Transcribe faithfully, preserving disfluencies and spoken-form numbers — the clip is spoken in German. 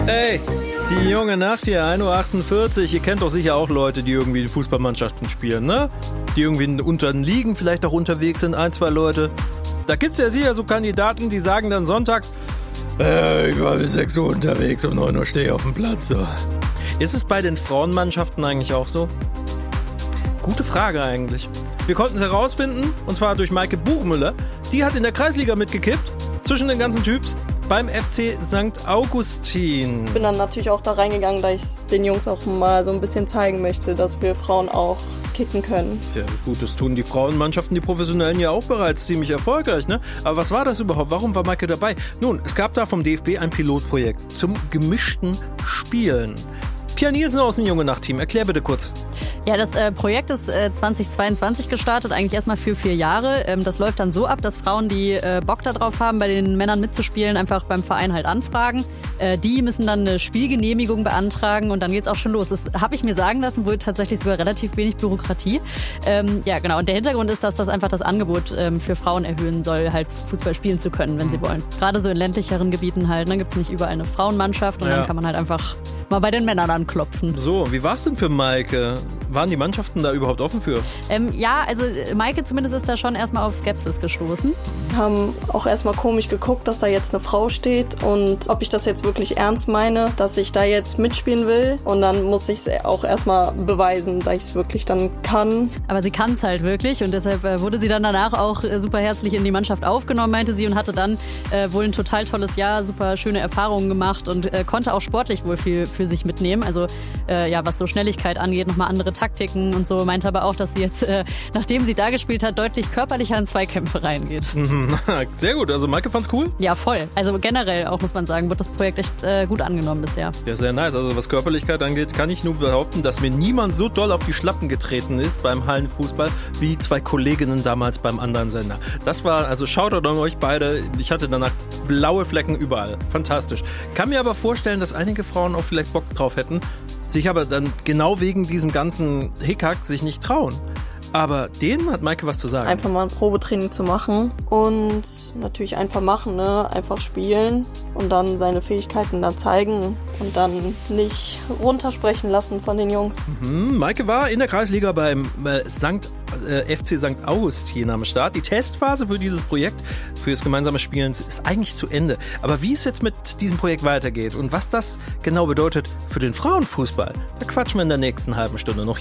Ey, die junge Nacht hier, ein Uhr achtundvierzig. Ihr kennt doch sicher auch Leute, die irgendwie in Fußballmannschaften spielen, ne? Die irgendwie unter den Ligen vielleicht auch unterwegs sind, ein, zwei Leute. Da gibt's ja sicher so Kandidaten, die sagen dann sonntags, äh, ich war bis sechs Uhr unterwegs, um neun Uhr stehe ich auf dem Platz. So. Ist es bei den Frauenmannschaften eigentlich auch so? Gute Frage eigentlich. Wir konnten es herausfinden, und zwar durch Maike Buchmüller. Die hat in der Kreisliga mitgekippt, zwischen den ganzen Typs, beim F C Sankt Augustin. Ich bin dann natürlich auch da reingegangen, da ich den Jungs auch mal so ein bisschen zeigen möchte, dass wir Frauen auch kicken können. Ja, gut, das tun die Frauenmannschaften, die Professionellen ja auch bereits ziemlich erfolgreich, ne? Aber was war das überhaupt? Warum war Maike dabei? Nun, es gab da vom D F B ein Pilotprojekt zum gemischten Spielen. Pia Nielsen aus dem Junge Nacht-Team, erklär bitte kurz. Ja, das äh, Projekt ist äh, zweitausendzweiundzwanzig gestartet, eigentlich erstmal für vier Jahre. Ähm, das läuft dann so ab, dass Frauen, die äh, Bock darauf haben, bei den Männern mitzuspielen, einfach beim Verein halt anfragen. Äh, die müssen dann eine Spielgenehmigung beantragen und dann geht's auch schon los. Das habe ich mir sagen lassen, wohl tatsächlich sogar relativ wenig Bürokratie. Ähm, ja, genau. Und der Hintergrund ist, dass das einfach das Angebot ähm, für Frauen erhöhen soll, halt Fußball spielen zu können, wenn sie wollen. Gerade so in ländlicheren Gebieten halt, dann gibt's nicht überall eine Frauenmannschaft und ja. Dann kann man halt einfach mal bei den Männern anklopfen. So, wie war's denn für Maike? Waren die Mannschaften da überhaupt offen für? Ähm, ja, also Maike zumindest ist da schon erstmal auf Skepsis gestoßen. Wir haben auch erstmal komisch geguckt, dass da jetzt eine Frau steht und ob ich das jetzt wirklich ernst meine, dass ich da jetzt mitspielen will. Und dann muss ich es auch erstmal beweisen, dass ich es wirklich dann kann. Aber sie kann es halt wirklich und deshalb äh, wurde sie dann danach auch äh, super herzlich in die Mannschaft aufgenommen, meinte sie, und hatte dann äh, wohl ein total tolles Jahr, super schöne Erfahrungen gemacht und äh, konnte auch sportlich wohl viel für sich mitnehmen. Also äh, ja, was so Schnelligkeit angeht, nochmal andere Taktiken und so, meinte aber auch, dass sie jetzt, äh, nachdem sie da gespielt hat, deutlich körperlicher in Zweikämpfe reingeht. Sehr gut, also Maike fand's cool? Ja, voll. Also generell auch, muss man sagen, wird das Projekt echt äh, gut angenommen bisher. Ja, sehr nice. Also was Körperlichkeit angeht, kann ich nur behaupten, dass mir niemand so doll auf die Schlappen getreten ist beim Hallenfußball wie zwei Kolleginnen damals beim anderen Sender. Das war, also Shoutout an euch beide. Ich hatte danach blaue Flecken überall. Fantastisch. Kann mir aber vorstellen, dass einige Frauen auch vielleicht Bock drauf hätten, sich aber dann genau wegen diesem ganzen Hickhack sich nicht trauen. Aber denen hat Maike was zu sagen. Einfach mal ein Probetraining zu machen und natürlich einfach machen, ne? Einfach spielen und dann seine Fähigkeiten dann zeigen und dann nicht runtersprechen lassen von den Jungs. Mhm. Maike war in der Kreisliga beim äh, Sankt äh, F C Sankt Augustin am Start. Die Testphase für dieses Projekt, für das gemeinsame Spielen, ist eigentlich zu Ende. Aber wie es jetzt mit diesem Projekt weitergeht und was das genau bedeutet für den Frauenfußball, da quatschen wir in der nächsten halben Stunde noch.